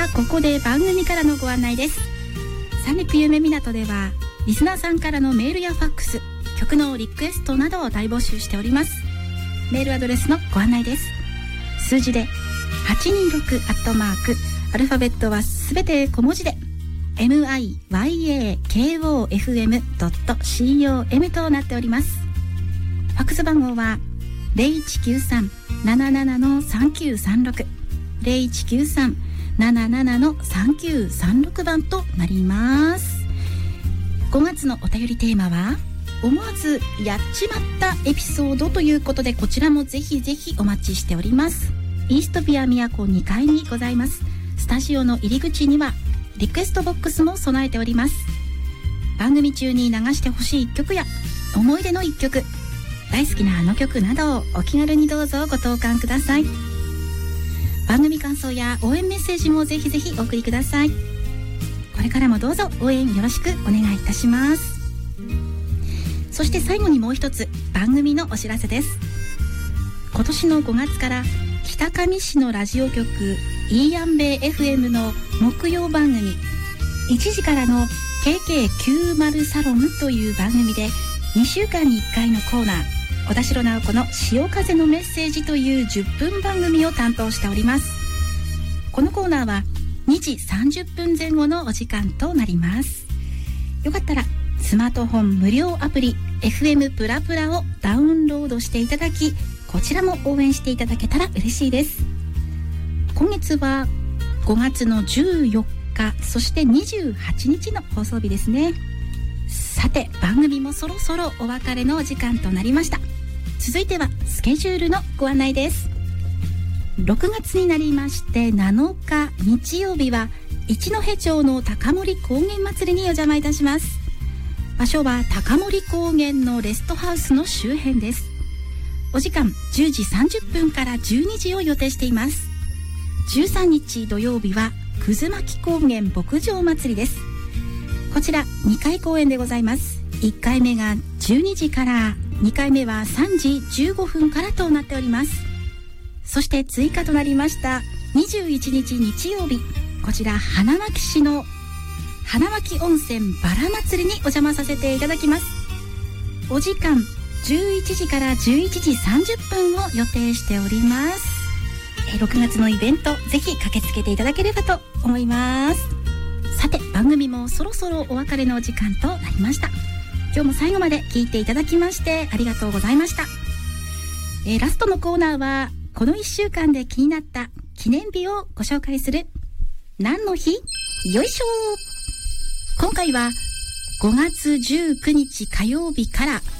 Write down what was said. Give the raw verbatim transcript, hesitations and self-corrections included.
ここで番組からのご案内です。三陸夢港ではリスナーさんからのメールやファックス、曲のリクエストなどを大募集しております。メールアドレスのご案内です。数字ではちにーろくアットマーク、アルファベットはすべて小文字で エムアイワイエーケーオーエフエムドットコム となっております。ファックス番号は ゼロいちきゅうさん なななな さんきゅうさんろく ゼロいちきゅうさん なななな さんきゅうさんろく 番となります。ごがつのお便りテーマは思わずやっちまったエピソードということで、こちらもぜひぜひお待ちしております。イーストピア都にかいにございます。スタジオの入り口にはリクエストボックスも備えております。番組中に流してほしい一曲や思い出の一曲、大好きなあの曲などをお気軽にどうぞご投函ください。番組感想や応援メッセージもぜひぜひお送りください。これからもどうぞ応援よろしくお願いいたします。そして最後にもう一つ番組のお知らせです。今年のごがつから北上市のラジオ局イーヤンベイ エフエム の木曜番組いちじからの ケーケーきゅうじゅう サロンという番組でにしゅうかんにいっかいのコーナー、小田代直子の潮風のメッセージというじゅっぷん番組を担当しております。このコーナーはにじさんじゅっぷんぜん後のお時間となります。よかったらスマートフォン無料アプリ エフエム プラプラをダウンロードしていただき、こちらも応援していただけたら嬉しいです。今月はごがつのじゅうよっか、そしてにじゅうはちにちの放送日ですね。さて番組もそろそろお別れのお時間となりました。続いてはスケジュールのご案内です。ろくがつになりましてなのか日曜日は一戸町の高森高原祭りにお邪魔いたします。場所は高森高原のレストハウスの周辺です。お時間じゅうじさんじゅっぷんからじゅうにじを予定しています。じゅうさんにち土曜日は葛巻高原牧場祭りです。こちらにかい公演でございます。いっかいめがじゅうにじから、にかいめはさんじじゅうごふんからとなっております。そして追加となりましたにじゅういちにち日曜日、こちら花巻市の花巻温泉バラ祭りにお邪魔させていただきます。お時間じゅういちじからじゅういちじさんじゅっぷんを予定しております。ろくがつのイベントぜひ駆けつけていただければと思います。さて番組もそろそろお別れのお時間となりました。今日も最後まで聞いていただきましてありがとうございました。えー、ラストのコーナーはこのいっしゅうかんで気になった記念日をご紹介する何の日よいしょ。今回はごがつじゅうくにち火曜日から